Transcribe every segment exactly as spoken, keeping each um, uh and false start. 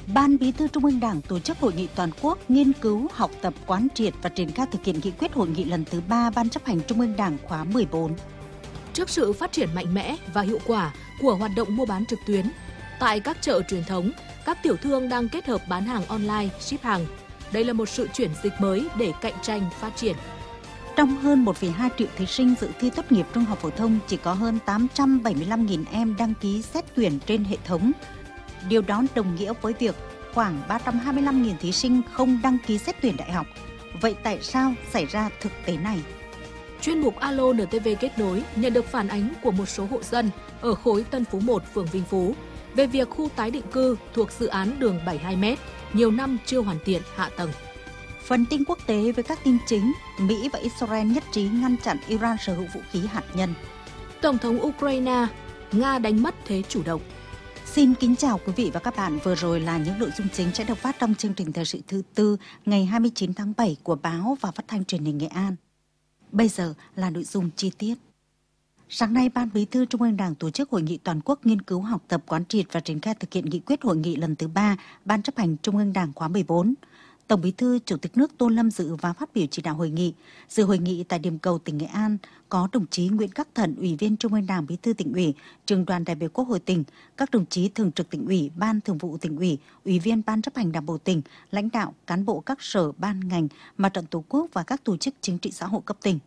Ban Bí thư Trung ương Đảng tổ chức hội nghị toàn quốc nghiên cứu, học tập, quán triệt và triển khai thực hiện nghị quyết hội nghị lần thứ ba Ban chấp hành Trung ương Đảng khóa mười bốn. Trước sự phát triển mạnh mẽ và hiệu quả của hoạt động mua bán trực tuyến, tại các chợ truyền thống, các tiểu thương đang kết hợp bán hàng online, ship hàng. Đây là một sự chuyển dịch mới để cạnh tranh phát triển. Trong hơn một phẩy hai triệu thí sinh dự thi tốt nghiệp trung học phổ thông, chỉ có hơn tám trăm bảy mươi lăm nghìn em đăng ký xét tuyển trên hệ thống. Điều đó đồng nghĩa với việc khoảng ba trăm hai mươi lăm nghìn thí sinh không đăng ký xét tuyển đại học. Vậy tại sao xảy ra thực tế này? Chuyên mục Alo en tê vê kết nối nhận được phản ánh của một số hộ dân ở khối Tân Phú một, phường Vinh Phú về việc khu tái định cư thuộc dự án đường bảy mươi hai mét nhiều năm chưa hoàn thiện hạ tầng. Phần tin quốc tế với các tin chính, Mỹ và Israel nhất trí ngăn chặn Iran sở hữu vũ khí hạt nhân. Tổng thống Ukraine, Nga đánh mất thế chủ động. Xin kính chào quý vị và các bạn. Vừa rồi là những nội dung chính sẽ được phát trong chương trình thời sự thứ tư ngày hai mươi chín tháng bảy của báo và phát thanh truyền hình Nghệ An. Bây giờ là nội dung chi tiết. Sáng nay, Ban Bí thư Trung ương Đảng tổ chức hội nghị toàn quốc nghiên cứu, học tập, quán triệt và triển khai thực hiện nghị quyết hội nghị lần thứ ba Ban chấp hành Trung ương Đảng khóa mười bốn. Tổng Bí thư, Chủ tịch nước Tô Lâm dự và phát biểu chỉ đạo hội nghị. Dự hội nghị tại điểm cầu tỉnh Nghệ An có đồng chí Nguyễn Khắc Thận, Ủy viên Trung ương Đảng, Bí thư Tỉnh ủy, Trưởng đoàn đại biểu Quốc hội tỉnh, các đồng chí Thường trực Tỉnh ủy, Ban Thường vụ Tỉnh ủy, Ủy viên Ban chấp hành Đảng bộ tỉnh, lãnh đạo, cán bộ các sở, ban ngành, Mặt trận Tổ quốc và các tổ chức chính trị xã hội cấp tỉnh.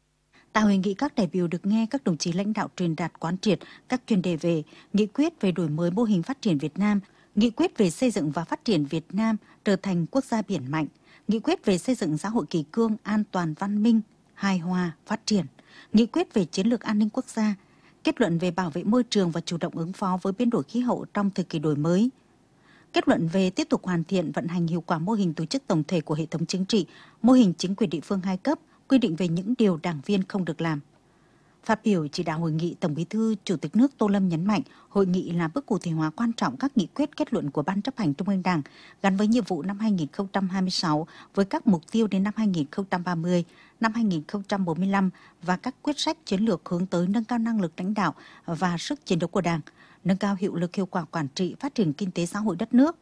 Tại hội nghị, các đại biểu được nghe các đồng chí lãnh đạo truyền đạt quán triệt các chuyên đề về nghị quyết về đổi mới mô hình phát triển Việt Nam, nghị quyết về xây dựng và phát triển Việt Nam trở thành quốc gia biển mạnh, nghị quyết về xây dựng xã hội kỷ cương, an toàn, văn minh, hài hòa, phát triển, nghị quyết về chiến lược an ninh quốc gia, kết luận về bảo vệ môi trường và chủ động ứng phó với biến đổi khí hậu trong thời kỳ đổi mới, kết luận về tiếp tục hoàn thiện vận hành hiệu quả mô hình tổ chức tổng thể của hệ thống chính trị, mô hình chính quyền địa phương hai cấp, quy định về những điều đảng viên không được làm. Phát biểu chỉ đạo hội nghị, Tổng Bí thư, Chủ tịch nước Tô Lâm nhấn mạnh, hội nghị là bước cụ thể hóa quan trọng các nghị quyết kết luận của Ban chấp hành Trung ương Đảng gắn với nhiệm vụ năm hai nghìn không trăm hai mươi sáu với các mục tiêu đến năm hai nghìn không trăm ba mươi, năm hai nghìn không trăm bốn mươi lăm và các quyết sách chiến lược hướng tới nâng cao năng lực lãnh đạo và sức chiến đấu của Đảng, nâng cao hiệu lực hiệu quả quản trị, phát triển kinh tế xã hội đất nước,